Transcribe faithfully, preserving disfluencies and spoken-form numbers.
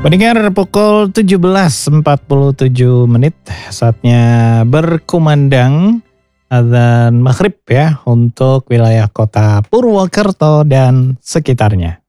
Pendengar, pukul tujuh belas empat puluh tujuh menit, saatnya berkumandang azan maghrib ya untuk wilayah kota Purwokerto dan sekitarnya.